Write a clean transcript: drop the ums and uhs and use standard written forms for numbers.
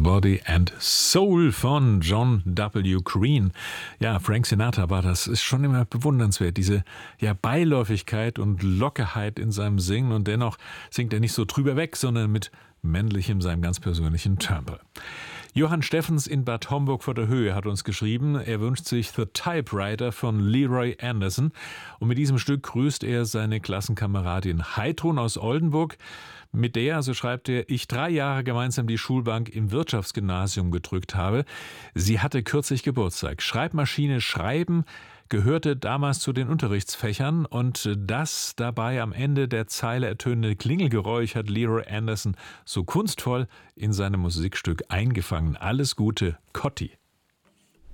Body and Soul von John W. Green. Ja, Frank Sinatra war das. Ist schon immer bewundernswert, diese Beiläufigkeit und Lockerheit in seinem Singen. Und dennoch singt er nicht so drüber weg, sondern mit männlichem, seinem ganz persönlichen Timbre. Johann Steffens in Bad Homburg vor der Höhe hat uns geschrieben, er wünscht sich The Typewriter von Leroy Anderson. Und mit diesem Stück grüßt er seine Klassenkameradin Heidrun aus Oldenburg, mit der, so schreibt er, ich 3 Jahre gemeinsam die Schulbank im Wirtschaftsgymnasium gedrückt habe. Sie hatte kürzlich Geburtstag. Schreibmaschine schreiben gehörte damals zu den Unterrichtsfächern und das dabei am Ende der Zeile ertönende Klingelgeräusch hat Leroy Anderson so kunstvoll in seinem Musikstück eingefangen. Alles Gute, Cotti.